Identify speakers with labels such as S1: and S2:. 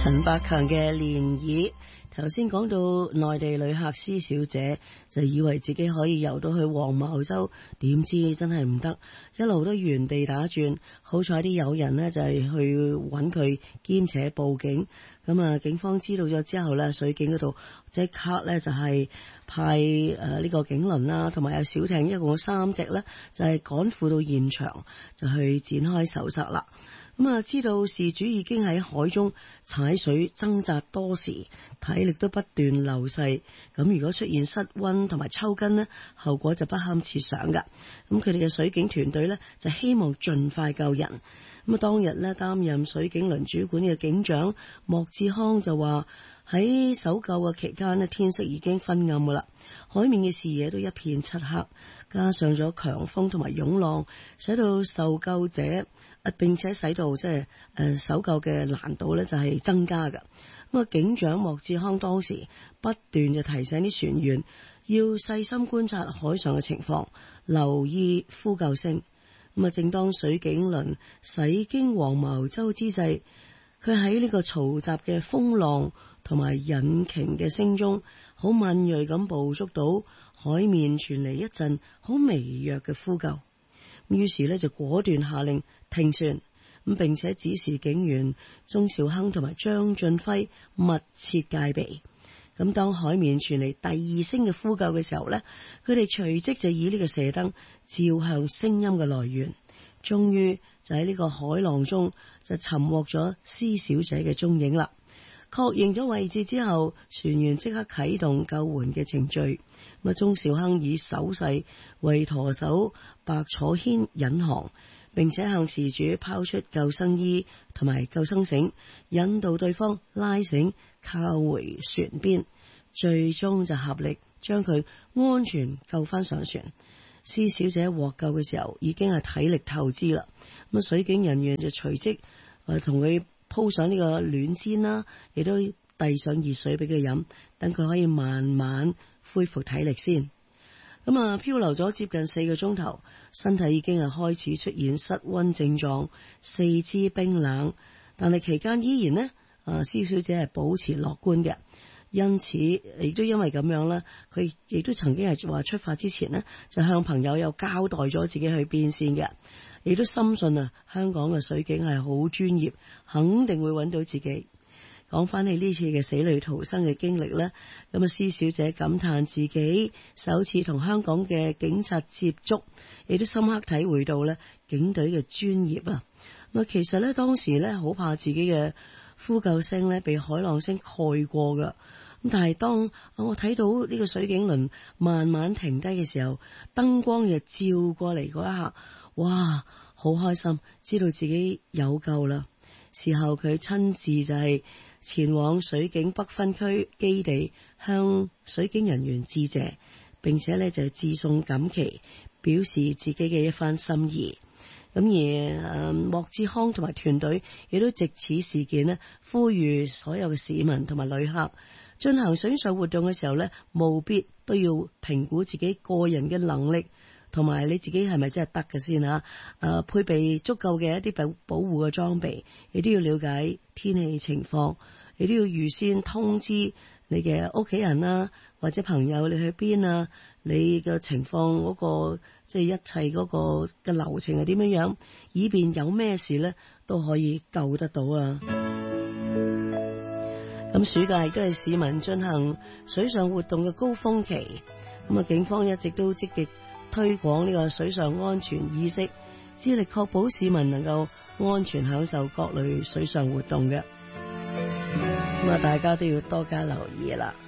S1: 陳百強嘅漣漪，頭先講到內地旅客施小姐就以為自己可以游到去黃茅洲，點知真係唔得，一路都原地打轉。好彩啲友人呢就係去揾佢，兼且報警。咁啊，警方知道咗之後呢，水警嗰度即刻呢就係派呢個警輪啦，同埋有小艇，一共有3隻呢，就係趕赴到現場，就去展開搜索啦。咁啊，知道事主已經喺海中踩水掙扎多時，體力都不斷流逝。咁如果出現失溫同埋抽筋呢，後果就不堪設想噶。咁佢哋嘅水警團隊呢，就希望盡快救人。咁啊，當日呢，擔任水警輪主管嘅警長莫志康就話，喺搜救嘅期間呢，天色已經昏暗噶啦，海面嘅視野都一片漆黑，加上咗強風同埋湧浪，使到受救者並且使到即係搜救嘅難度咧就係增加噶。咁啊，警長莫志康當時不斷就提醒啲船員要細心觀察海上嘅情況，留意呼救聲。咁啊，正當水警輪駛經黃茅洲之際，佢喺呢個嘈雜嘅風浪同埋引擎嘅聲中，好敏銳咁捕捉到海面傳嚟一陣好微弱嘅呼救。於是呢，就果斷下令停船，咁並且指示警員鍾兆亨同埋張俊輝密切戒備。咁當海面傳嚟第2聲嘅呼救嘅時候呢，佢哋隨即就以呢個射燈照向聲音嘅來源，終於就喺呢個海浪中就尋獲咗施小姐嘅蹤影啦。確認咗位置之後，船員即刻啟動救援嘅程序。咁啊，鍾兆亨以手勢為舵手白楚軒引航，並且向事主拋出救生衣同埋救生繩，引導對方拉繩靠回船邊，最終就合力將佢安全救翻上船。施小姐獲救嘅時候已經係體力透支啦。咁水警人員就隨即同佢鋪上呢個暖氈啦，亦都遞上熱水俾佢飲，等佢可以慢慢恢復體力先。咁啊，漂流咗接近4個鐘頭，身體已經係開始出現失溫症狀，四肢冰冷，但係期間依然呢，施小姐係保持樂觀嘅。因此亦都因為咁樣啦，佢亦都曾經係話出發之前呢，就向朋友有交代咗自己去邊先嘅，亦都深信啊，香港嘅水警係好專業，肯定會揾到自己。講翻起呢次嘅死裏逃生嘅經歷呢，咁啊，施小姐感嘆自己首次同香港嘅警察接觸，亦都深刻體會到呢警隊嘅專業啊。咁其實呢，當時呢，好怕自己嘅呼救聲呢被海浪聲蓋過噶。咁但係當我睇到呢個水警輪慢慢停低嘅時候，燈光就照過嚟嗰一刻，哇，好開心，知道自己有救啦。事後佢親自就係前往水警北分區基地向水警人員致謝，並且呢就致送錦旗，表示自己嘅一番心意。咁而莫志康同埋團隊亦都藉此事件呢，呼籲所有嘅市民同埋旅客進行水上活動嘅時候呢，務必都要評估自己個人嘅能力，同埋你自己係咪真係得嘅先啊？配備足夠嘅一啲保護嘅裝備，亦都要了解天氣情況，亦都要預先通知你嘅屋企人啦，或者朋友你去邊啊，你嘅情況嗰個即係一切嗰個嘅流程係點樣樣，以便有咩事呢都可以救得到啊！咁暑假亦都係市民進行水上活動嘅高峰期，咁啊，警方一直都積極推廣呢個水上安全意識，致力確保市民能夠安全享受各類水上活動嘅。咁啊，大家都要多加留意啦。